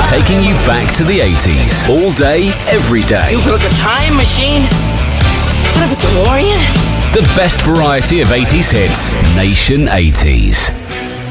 taking you back to the 80s. All day, every day. You built a time machine? What if it's a DeLorean? The best variety of 80s hits. Nation 80s.